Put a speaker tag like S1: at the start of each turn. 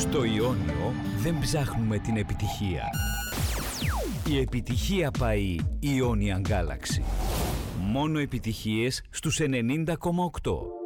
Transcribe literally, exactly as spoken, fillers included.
S1: Στο Ιόνιο δεν ψάχνουμε την επιτυχία. Η επιτυχία πάει Ionian Galaxy. Μόνο επιτυχίες στους ενενήντα κόμμα οκτώ.